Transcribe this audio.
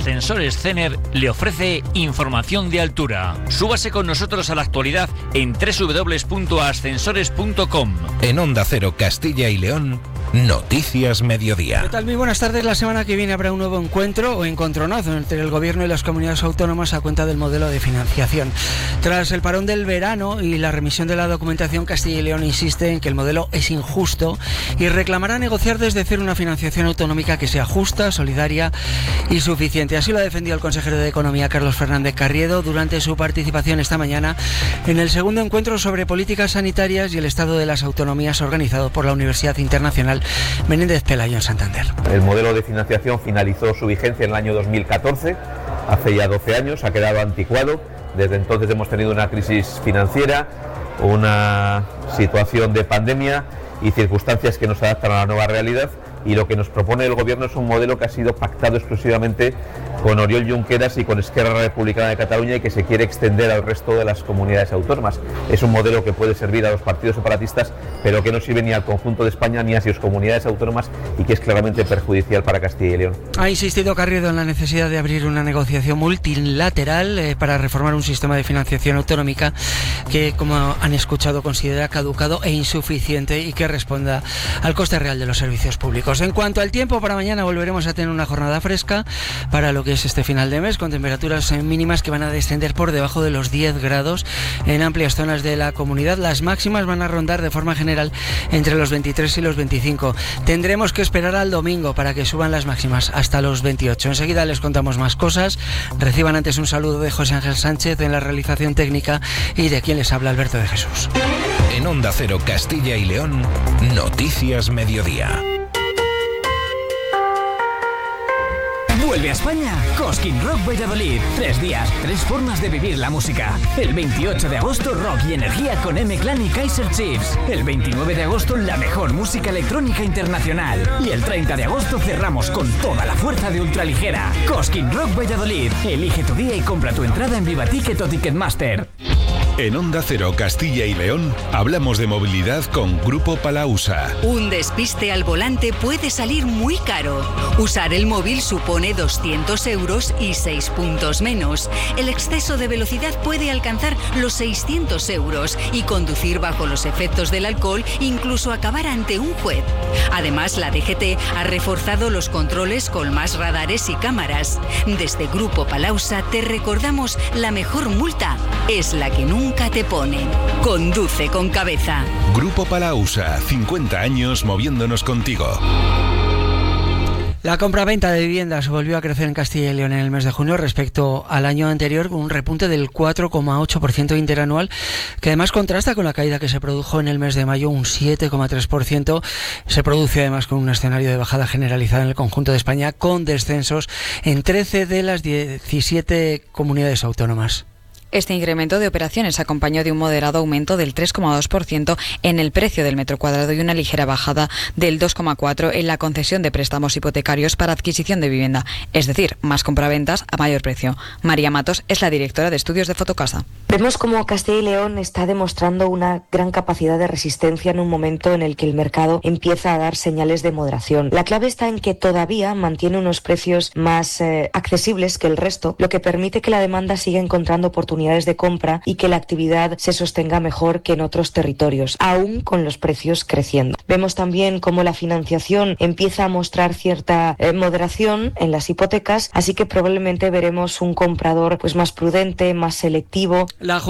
Ascensores Cener le ofrece información de altura. Súbase con nosotros a la actualidad en www.ascensores.com. En Onda Cero Castilla y León, Noticias Mediodía. ¿Qué tal? Muy buenas tardes. La semana que viene habrá un nuevo encuentro o encontronazo entre el Gobierno y las comunidades autónomas a cuenta del modelo de financiación. Tras el parón del verano y la remisión de la documentación, Castilla y León insiste en que el modelo es injusto y reclamará negociar desde cero una financiación autonómica que sea justa, solidaria y suficiente. Así lo ha defendido el consejero de Economía, Carlos Fernández Carriedo, durante su participación esta mañana en el segundo encuentro sobre políticas sanitarias y el estado de las autonomías organizado por la Universidad Internacional Menéndez Pelayo en Santander. El modelo de financiación finalizó su vigencia en el año 2014, hace ya 12 años, ha quedado anticuado. Desde entonces hemos tenido una crisis financiera, una situación de pandemia y circunstancias que nos adaptan a la nueva realidad, y lo que nos propone el Gobierno es un modelo que ha sido pactado exclusivamente con Oriol Junqueras y con Esquerra Republicana de Cataluña y que se quiere extender al resto de las comunidades autónomas. Es un modelo que puede servir a los partidos separatistas, pero que no sirve ni al conjunto de España ni a sus comunidades autónomas y que es claramente perjudicial para Castilla y León. Ha insistido Carriedo en la necesidad de abrir una negociación multilateral para reformar un sistema de financiación autonómica que, como han escuchado, considera caducado e insuficiente y que responda al coste real de los servicios públicos. En cuanto al tiempo, para mañana volveremos a tener una jornada fresca para lo que es este final de mes, con temperaturas mínimas que van a descender por debajo de los 10 grados en amplias zonas de la comunidad. Las máximas van a rondar de forma general entre los 23 y los 25. Tendremos que esperar al domingo para que suban las máximas hasta los 28. Enseguida les contamos más cosas. Reciban antes un saludo de José Ángel Sánchez en la realización técnica y de quien les habla, Alberto de Jesús. En Onda Cero Castilla y León, Noticias Mediodía. Vuelve a España Cosquín Rock Valladolid. 3 días, 3 formas de vivir la música. El 28 de agosto, rock y energía con M-Clan y Kaiser Chiefs. El 29 de agosto, la mejor música electrónica internacional. Y el 30 de agosto cerramos con toda la fuerza de Ultraligera. Cosquín Rock Valladolid. Elige tu día y compra tu entrada en Viva Ticket o Ticketmaster. En Onda Cero Castilla y León hablamos de movilidad con Grupo Palausa. Un despiste al volante puede salir muy caro. Usar el móvil supone 200 euros y 6 puntos menos. El exceso de velocidad puede alcanzar los 600 euros y conducir bajo los efectos del alcohol incluso acabar ante un juez. Además, la DGT ha reforzado los controles con más radares y cámaras. Desde Grupo Palausa te recordamos: la mejor multa es la que nunca te ponen. Conduce con cabeza. Grupo Palausa, 50 años moviéndonos contigo. La compraventa de viviendas volvió a crecer en Castilla y León en el mes de junio respecto al año anterior, con un repunte del 4,8% interanual, que además contrasta con la caída que se produjo en el mes de mayo, un 7,3%. Se produce además con un escenario de bajada generalizada en el conjunto de España, con descensos en 13 de las 17 comunidades autónomas. Este incremento de operaciones acompañó de un moderado aumento del 3,2% en el precio del metro cuadrado y una ligera bajada del 2,4% en la concesión de préstamos hipotecarios para adquisición de vivienda, es decir, más compraventas a mayor precio. María Matos es la directora de estudios de Fotocasa. Vemos cómo Castilla y León está demostrando una gran capacidad de resistencia en un momento en el que el mercado empieza a dar señales de moderación. La clave está en que todavía mantiene unos precios más accesibles que el resto, lo que permite que la demanda siga encontrando oportunidades de compra y que la actividad se sostenga mejor que en otros territorios, aún con los precios creciendo. Vemos también cómo la financiación empieza a mostrar cierta moderación en las hipotecas, así que probablemente veremos un comprador más prudente, más selectivo.